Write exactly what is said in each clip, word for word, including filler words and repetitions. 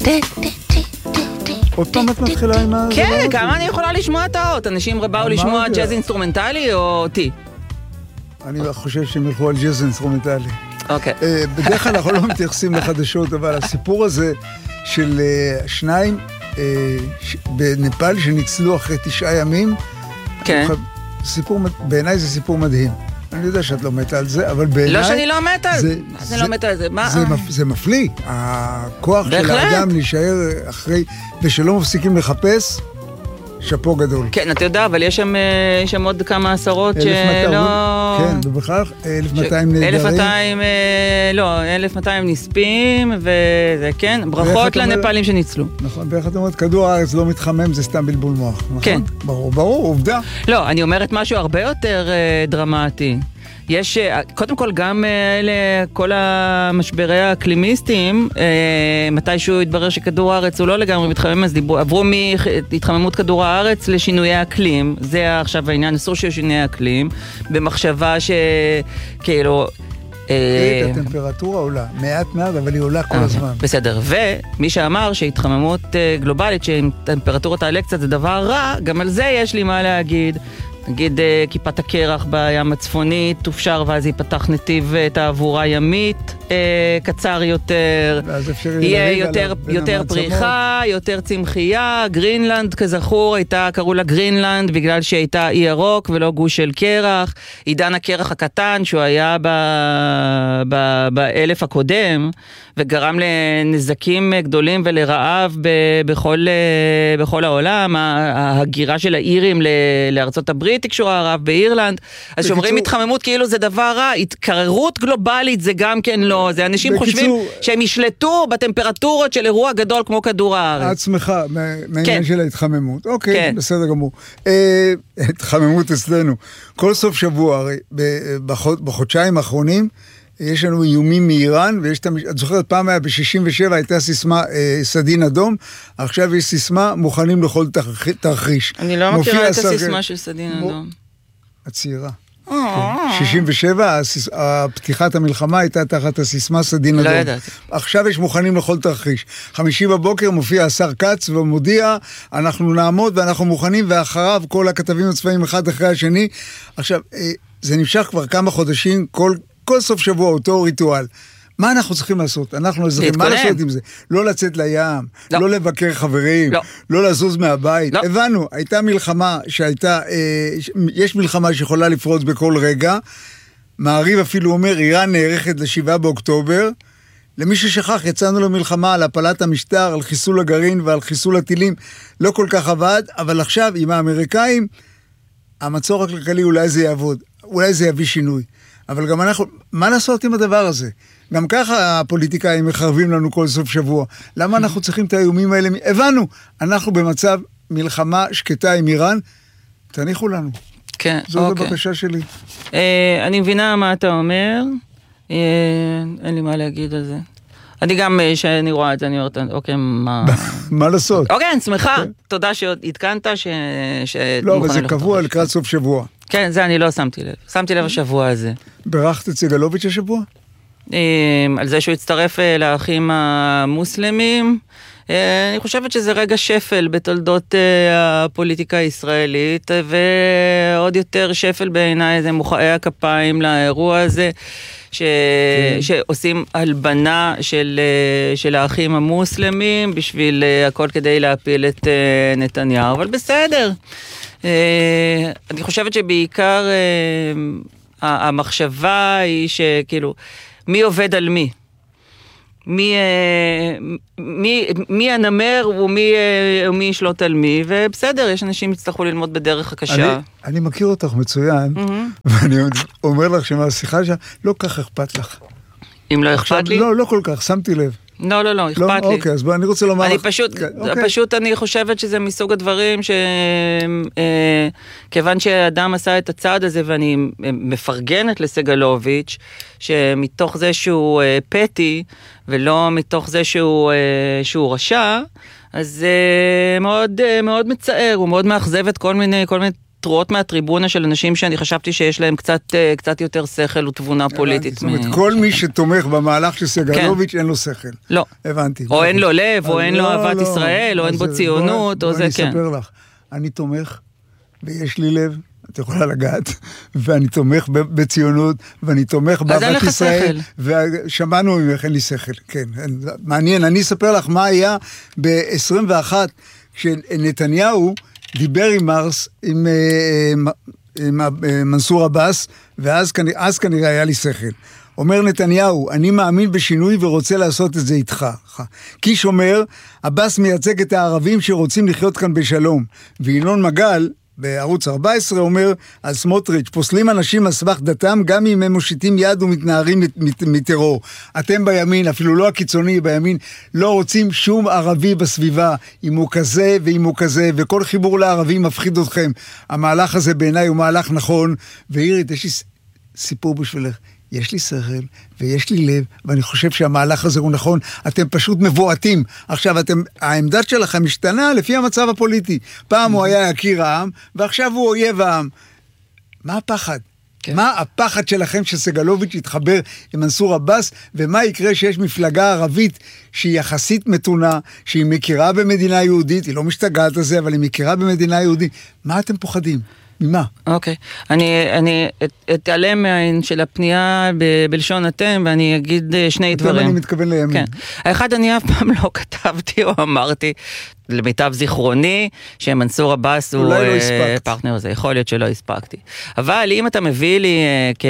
עוד פעם את מתחילה עם ה... כן, כמה אני יכולה לשמוע את האות? אנשים באו לשמוע ג'אז אינסטרומנטלי או אותי? אני חושב שהם ילכו על ג'אז אינסטרומנטלי. אוקיי. בדרך כלל אנחנו לא מתייחסים לחדשות, אבל הסיפור הזה של שניים בנפאל שניצלו אחרי תשעה ימים, בעיניי זה סיפור מדהים. אני יודע שאת לא מתה על זה, אבל בעיניי... לא שאני לא מתה על זה. אני לא מתה על זה. זה מפליא. הכוח של האדם להישאר אחרי, ושלא מפסיקים לחפש, שפו גדול. כן, אתה יודע, אבל יש שם עוד כמה עשרות שלא... כן, ובכלל אלף ומאתיים נהדרים. אלף ומאתיים, לא, אלף ומאתיים נספים, וזה כן, ברכות לנפאלים שניצלו. נכון, ואיך את אומרת, כדור הארץ לא מתחמם, זה סתם בלבול מוח. כן. ברור, ברור, עובדה. לא, אני אומרת משהו הרבה יותר דרמטי. יש, קודם כל, גם אלה, כל המשברי האקלימיסטיים, מתישהו התברר שכדור הארץ הוא לא לגמרי מתחמם, אז דיברו, עברו מהתחממות כדור הארץ לשינויי האקלים. זה עכשיו העניין, אסור שיהיו שינויי האקלים, במחשבה שכאילו... הטמפרטורה עולה, מעט מעט, אבל היא עולה כל הזמן. בסדר, ומי שאמר שהתחממות גלובלית, שאם טמפרטורה תעלה קצת זה דבר רע, גם על זה יש לי מה להגיד. נגיד כיפת הקרח בים הצפוני תופשר ואז ייפתח נתיב תעבורה ימית אה, קצר יותר, יהיה יותר, יותר פריחה, יותר צמחייה. גרינלנד כזכור הייתה, קראו לה גרינלנד בגלל שהייתה אי ירוק ולא גוש של קרח. עידן הקרח הקטן שהוא היה ב, ב, באלף הקודם וגרם לנזקים גדולים ולרעב ב, בכל, בכל העולם. ההגירה של האירים לארצות הברית תקשורה הרב באירלנד, אז שאומרים התחממות כאילו זה דבר רע, התקררות גלובלית זה גם כן לא, זה אנשים חושבים שהם ישלטו בטמפרטורות של אירוע גדול כמו כדור הארץ. את שמחה מהעניין של ההתחממות. אוקיי, בסדר גמור. התחממות אצלנו. כל סוף שבוע, הרי בחודשיים האחרונים, יש לנו איומים מאיראן, ויש, את זוכרת, פעם היה ב-שישים ושבע, הייתה סיסמה אה, סדין אדום, עכשיו יש סיסמה, מוכנים לכל תרחיש. אני לא מכירה את הסיסמה של סדין אדום. הצעירה. שישים ושבע, פתיחת המלחמה הייתה תחת הסיסמה סדין אדום. לא ידעתי. עכשיו יש מוכנים לכל תרחיש. חמישי בבוקר מופיע השר קץ ומודיע, אנחנו נעמוד ואנחנו מוכנים, ואחריו כל הכתבים הצבאיים אחד אחרי השני. עכשיו, אה, זה נמשך כבר כמה חודשים, כל... כל סוף שבוע אותו ריטואל. מה אנחנו צריכים לעשות? אנחנו אזרחים, מה לעשות עם זה? לא לצאת לים, לא, לא לבקר חברים, לא. לא לזוז מהבית. לא. הבנו, הייתה מלחמה שהייתה, אה, יש מלחמה שיכולה לפרוץ בכל רגע. מעריב אפילו אומר, איראן נערכת לשבעה באוקטובר. למי ששכח, יצאנו למלחמה על הפלת המשטר, על חיסול הגרעין ועל חיסול הטילים. לא כל כך עבד, אבל עכשיו עם האמריקאים, המצור הכלכלי אולי זה יעבוד, אולי זה יביא שינוי. אבל גם אנחנו, מה לעשות עם הדבר הזה? גם ככה הפוליטיקאים מחרבים לנו כל סוף שבוע. למה אנחנו צריכים את האיומים האלה? הבנו, אנחנו במצב מלחמה שקטה עם איראן, תניחו לנו. כן, זאת אוקיי. הבקשה שלי. אה, אני מבינה מה אתה אומר, אה, אין לי מה להגיד על זה. אני גם, שאני רואה את זה, אני אומרת, אוקיי, מה... מה לעשות? אוקיי, אני שמחה, תודה שהתקנת, ש... לא, אבל זה קבוע לקראת סוף שבוע. כן, זה אני לא שמתי לב. שמתי לב השבוע הזה. ברכת את סגלוביץ' השבוע? על זה שהוא הצטרף לאחים המוסלמים. אני חושבת שזה רגע שפל בתולדות הפוליטיקה הישראלית, ועוד יותר שפל בעיניי זה מוחאי הכפיים לאירוע הזה, ש... שעושים הלבנה של, של האחים המוסלמים, בשביל הכל כדי להפיל את נתניהו, אבל בסדר. אני חושבת שבעיקר המחשבה היא שכאילו, מי עובד על מי? מי, מי, מי הנמר ומי, ומי ישלוט על מי, ובסדר, יש אנשים יצטרכו ללמוד בדרך הקשה. אני, אני מכיר אותך מצוין, mm-hmm. ואני אומר לך שמהשיחה שם, לא כך אכפת לך. אם לא אכפת לי? לא, לא כל כך, שמתי לב. לא, לא, לא, אכפת לי. אוקיי, אז בוא, אני רוצה לומר אני לך... פשוט, פשוט אני חושבת שזה מסוג הדברים ש... כיוון שאדם עשה את הצעד הזה, ואני מפרגנת לסגלוביץ', שמתוך זה שהוא פטי, ולא מתוך זה שהוא, שהוא רשע, אז מאוד, מאוד מצער, הוא מאוד מאכזב את כל מיני, כל מיני תרועות מהטריבונה של אנשים שאני חשבתי שיש להם קצת, קצת יותר שכל ותבונה פוליטית. זאת אומרת, כל מי שתומך במהלך של סגלוביץ' אין לו שכל. לא. הבנתי. או אין לו לב, או אין לו אהבת ישראל, או אין בו ציונות, או זה כן. אני אספר לך, אני תומך, ויש לי לב, את יכולה לגעת, ואני תומך בציונות, ואני תומך באהבת ישראל, ושמענו ממך, אין לי שכל, כן, מעניין, אני אספר לך מה היה ב-עשרים ואחת, כשנתניהו דיבר עם מרס, עם, עם, עם, עם מנסור עבאס, ואז אז כנראה היה לי שכל. אומר נתניהו, אני מאמין בשינוי ורוצה לעשות את זה איתך. קיש אומר, עבאס מייצג את הערבים שרוצים לחיות כאן בשלום. וינון מגל, בערוץ ארבע עשרה אומר על סמוטריץ', פוסלים אנשים על סמך דתם גם אם הם מושיטים יד ומתנערים מטרור. אתם בימין, אפילו לא הקיצוני בימין, לא רוצים שום ערבי בסביבה, אם הוא כזה ואם הוא כזה, וכל חיבור לערבים מפחיד אתכם. המהלך הזה בעיניי הוא מהלך נכון, ואירית, יש לי סיפור בשבילך. יש לי שכל ויש לי לב, ואני חושב שהמהלך הזה הוא נכון. אתם פשוט מבועטים. עכשיו, אתם, העמדה שלכם משתנה לפי המצב הפוליטי. פעם הוא היה יקיר העם, ועכשיו הוא אויב העם. מה הפחד? כן. מה הפחד שלכם שסגלוביץ' יתחבר עם מנסור עבאס, ומה יקרה שיש מפלגה ערבית שהיא יחסית מתונה, שהיא מכירה במדינה יהודית, היא לא משתגעת על זה, אבל היא מכירה במדינה יהודית. מה אתם פוחדים? ממה? אוקיי. אני, אני אתעלם של הפנייה ב- בלשון אתם, ואני אגיד שני אתם דברים. אני מתכוון לימין. כן. האחד, אני אף פעם לא כתבתי או אמרתי, למיטב זיכרוני, שמנסור עבאס הוא לא uh, פרטנר הזה. יכול להיות שלא הספקתי. אבל אם אתה מביא לי uh,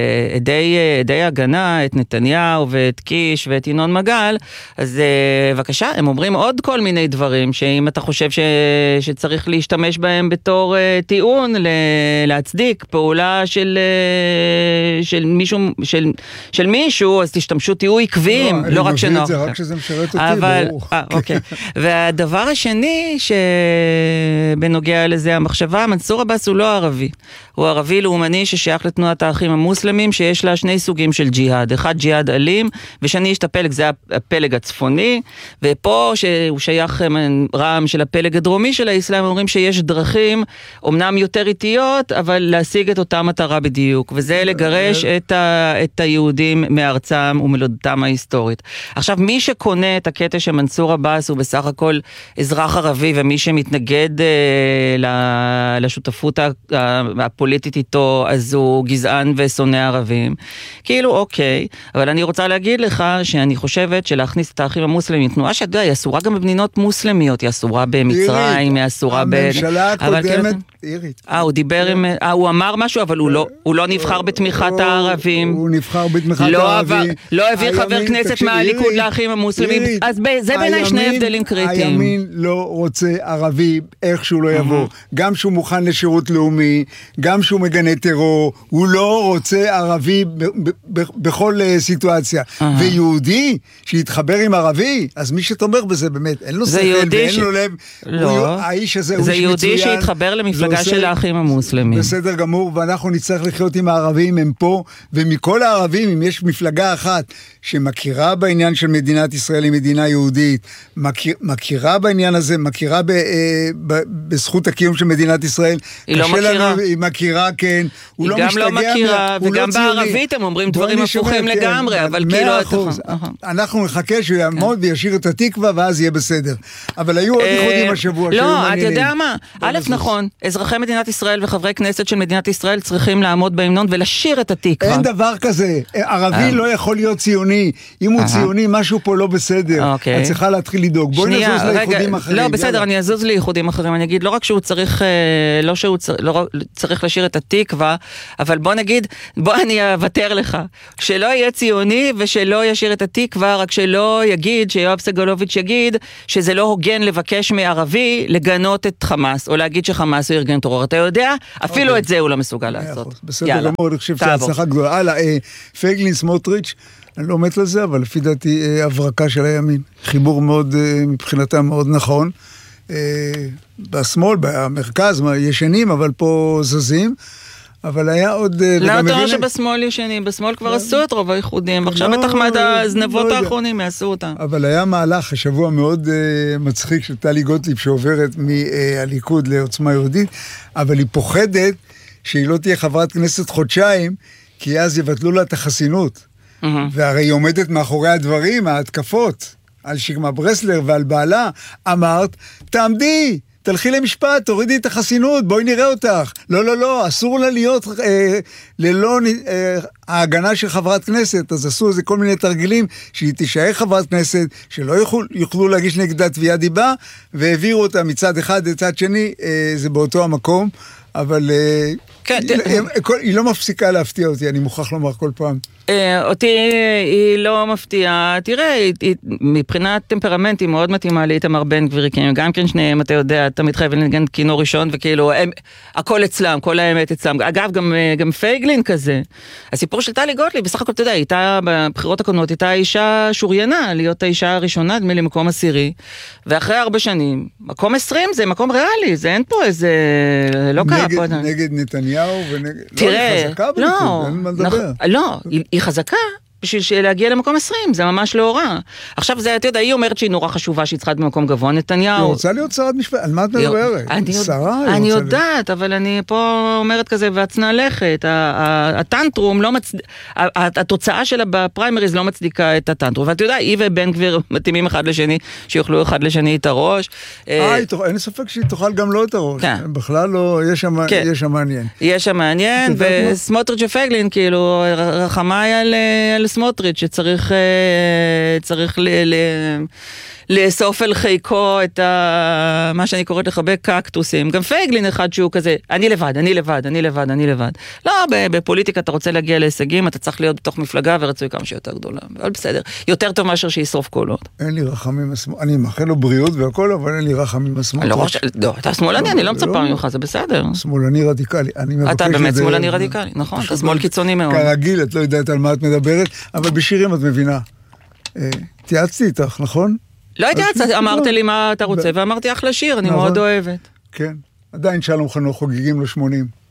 כעדי הגנה את נתניהו ואת קיש ואת ינון מגל, אז uh, בבקשה, הם אומרים עוד כל מיני דברים, שאם אתה חושב ש... שצריך להשתמש בהם בתור uh, טיעון, ל... להצדיק פעולה של, uh, של, מישהו, של, של מישהו, אז תשתמשו, תהיו עקביים, לא, לא רק שנוח. אני מביא את זה רק שזה משרת אותי, אבל, ברור. אה, אוקיי. והדבר השני שבנוגע לזה המחשבה, מנסור עבאס הוא לא ערבי. הוא ערבי לאומני ששייך לתנועת האחים המוסלמים, שיש לה שני סוגים של ג'יהאד. אחד ג'יהאד אלים, ושני יש את הפלג, זה הפלג הצפוני, ופה שהוא שייך רעם של הפלג הדרומי של האסלאם, אומרים שיש דרכים, אמנם יותר איטיות, אבל להשיג את אותה מטרה בדיוק, וזה לגרש את, ה, את היהודים מארצם ומלודתם ההיסטורית. עכשיו, מי שקונה את הקטע שמנסור עבאס הוא בסך הכל אזרח ערבי, ומי שמתנגד אה, לשותפות הפוליטית איתו, אז הוא גזען ושונא ערבים. כאילו, אוקיי, אבל אני רוצה להגיד לך שאני חושבת שלהכניס את האחים המוסלמים, תנועה שאתה יודע, היא אסורה גם במדינות מוסלמיות, היא אסורה במצרים, היא אסורה ב... הממשלה הקודמת, אירית. אה, הוא דיבר עם... אה, הוא אמר משהו, אבל הוא לא, הוא לא נבחר בתמיכת הערבים. הוא נבחר בתמיכת הערבים. לא העביר חבר כנסת מהליכוד לאחים המוסלמים. אז זה בעיניי שני הבדלים קריטיים. הימין לא רוצה ערבי איך שהוא לא יבוא. גם שהוא מוכן לשירות לאומי, גם שהוא מגנה טרור, הוא לא רוצה ערבי בכל סיטואציה. ויהודי שיתחבר עם ערבי, אז מי שתומך בזה באמת, אין לו שכל ואין לו לב. האיש הזה הוא זה יהודי שיתחבר למפלגה של האחים המוסלמים. בסדר גמור, ואנחנו נצטרך לחיות עם הערבים, הם פה, ומכל הערבים, אם יש מפלגה אחת שמכירה בעניין של מדינת ישראל, היא מדינה יהודית, מכיר, מכירה בעניין הזה, מכירה ב, אה, ב, בזכות הקיום של מדינת ישראל, היא לא מכירה. לנו, היא מכירה, כן, הוא לא משתגע, היא גם לא מכירה, וגם לא בערבית הם אומרים דברים הפוכים כן, לגמרי, כן, אבל כאילו... אחוז, אנחנו נחכה שהוא יעמוד כן. וישיר את התקווה, ואז יהיה בסדר. אבל היו עוד איחודים השבוע. לא, אתה יודע מה? א', נכון, אזרחי מדינת ישראל וחברי כנסת של מדינת ישראל צריכים לעמוד בהמנון ולשיר את התקווה. אין דבר כזה. ערבי לא יכול להיות ציוני. אם הוא ציוני, משהו פה לא בסדר. את צריכה להתחיל לדאוג. בואי נזוז לאיחודים אחרים. לא, בסדר, אני אזוז לאיחודים אחרים. אני אגיד, לא רק שהוא צריך, לא שהוא צריך לשיר את התקווה, אבל בוא נגיד, בוא אני אוותר לך. שלא יהיה ציוני ושלא ישיר את התקווה, רק שלא יגיד, שיואב סגלוביץ' יגיד, שזה לא הוגן לבקש מערבי לגנות את חמאס, או להגיד שחמאס הוא ארגון טרור. אתה יודע? אפילו את זה הוא לא מסוגל לעשות. בסדר גמור, אני חושב שהצלחה גדולה. הלאה, פייגלין, סמוטריץ', אני לא מת לזה, אבל לפי דעתי הברקה של הימין. חיבור מאוד, מבחינתם מאוד נכון. בשמאל, במרכז, ישנים, אבל פה זזים. אבל היה עוד... לא, אתה אומר שבשמאל ישנים, בשמאל כבר עשו את רוב האיחודים, עכשיו בטח מעד הזנבות האחרונים יעשו אותם. אבל היה מהלך, השבוע מאוד מצחיק של טלי גוטליב, שעוברת מהליכוד לעוצמה יהודית, אבל היא פוחדת שהיא לא תהיה חברת כנסת חודשיים, כי אז יבטלו לה את החסינות. והרי היא עומדת מאחורי הדברים, ההתקפות, על שקמה ברסלר ועל בעלה, אמרת, תעמדי, תלכי למשפט, תורידי את החסינות, בואי נראה אותך. לא, לא, לא, אסור לה להיות אה, ללא אה, ההגנה של חברת כנסת, אז עשו איזה כל מיני תרגילים, שהיא תישאר חברת כנסת, שלא יוכלו, יוכלו להגיש נגדה תביעה דיבה, והעבירו אותה מצד אחד לצד שני, אה, זה באותו המקום, אבל אה, כן, היא, ת... כל, היא לא מפסיקה להפתיע אותי, אני מוכרח לומר כל פעם. אותי היא לא מפתיעה, תראה, מבחינת טמפרמנט היא מאוד מתאימה לאיתמר בן גביר, גם כן שניהם, אתה יודע, תמיד חייב לנגן כינור ראשון, וכאילו, הכל אצלם, כל האמת אצלם. אגב, גם פייגלין כזה. הסיפור של טלי גוטליב, בסך הכל, אתה יודע, הייתה בבחירות הקודמות, הייתה אישה שוריינה, להיות האישה הראשונה, דמי לי מקום עשירי, ואחרי ארבע שנים, מקום עשרים זה מקום ריאלי, זה אין פה איזה, לא קרה פה. נגד נתניהו ונגד... תראה, לא, היא חזקה בליכוד, אין מה לדבר. לא, היא חזקה בשביל להגיע למקום עשרים, זה ממש לא רע. עכשיו זה, אתה יודע, היא אומרת שהיא נורא חשובה, שהיא צריכה להיות במקום גבוה, נתניהו... היא רוצה להיות שרת משפט, על מה את מדברת? שרה? אני יודעת, אבל אני פה אומרת כזה, והצנע לכת, הטנטרום לא מצדיק, התוצאה שלה בפריימריז לא מצדיקה את הטנטרום, ואתה יודע, היא ובן גביר מתאימים אחד לשני, שיוכלו אחד לשני את הראש. אה, אין ספק שהיא תוכל גם לא את הראש. בכלל לא, יש שם מעניין. יש שם מעניין, וסמוטריץ' ופייגלין, כאילו, רחמי על סמוטריץ' שצריך צריך לאסוף אל חיקו את ה... מה שאני קוראת לחבק קקטוסים. גם פייגלין אחד שהוא כזה, אני לבד, אני לבד, אני לבד, אני לבד. לא, בפוליטיקה אתה רוצה להגיע להישגים, אתה צריך להיות בתוך מפלגה ורצוי כמה שיותר גדולה. אבל בסדר, יותר טוב מאשר שישרוף קולות. אין לי רחמים הסמאל, אני מאחל לו בריאות והכל, אבל אין לי רחמים הסמאל. לא, אתה שמאלני, אני לא מצפה ממך, זה בסדר. שמאלני רדיקלי. אתה באמת שמאלני רדיקלי, נכון, אתה שמאל קיצוני מאוד. כרגיל, את לא יודעת על מה את מדברת, אבל בשירים את מבינה. תיאצתי איתך, נכון? לא הייתי עצה, אמרת לי מה אתה רוצה, ואמרתי אחלה שיר, אני מאוד אוהבת. כן, עדיין שלום חנוך חוגגים לו שמונים.